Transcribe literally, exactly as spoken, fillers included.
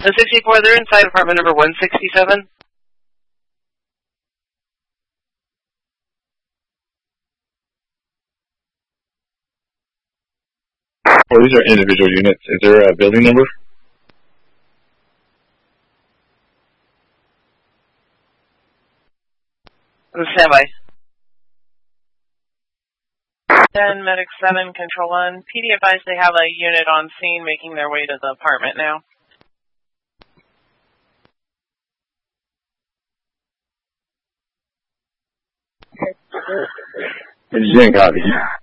The sixty-four, they're inside apartment number one sixty-seven. Oh, these are individual units. Is there a building number? Stand by. ten, Medic seven, Control one. P D advised they have a unit on scene making their way to the apartment now. Didn't copy.